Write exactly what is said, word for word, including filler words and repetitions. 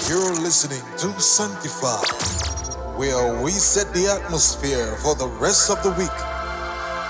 You're listening to Sanctify, where we set the atmosphere for the rest of the week.